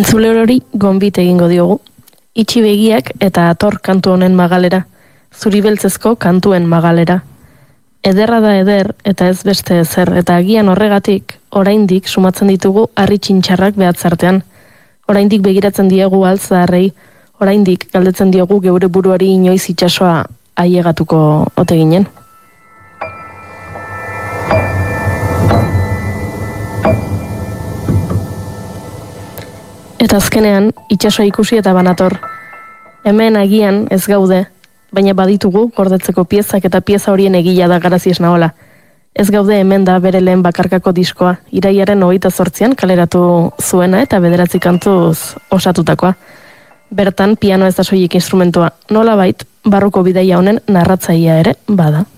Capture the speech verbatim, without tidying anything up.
Entzule hori gonbit egingo diogu. Itxi begiak eta ator kantu honen magalera, zuri beltzezko kantuen magalera. Ederra da eder eta ez beste ezer, eta agian horregatik, oraindik sumatzen ditugu harri txintxarrak behatzartean. Oraindik begiratzen diegu altzaharrei, oraindik galdetzen diogu geure buruari inoiz itsasoa ailegatuko ote ginen. Eta azkenean, itsasoa ikusi eta banator. Hemen agian ez gaude, baina baditugu gordetzeko piezak eta pieza horien egila da Garazi Esnaola. Ez gaude hemen da bere lehen bakarkako diskoa, iraiaren hogeita zortzian kaleratu zuena eta bederatzi kantuz osatutakoa. Bertan piano ez da soilik instrumentua, nolabait barruko bidaia honen narratzailea ere bada.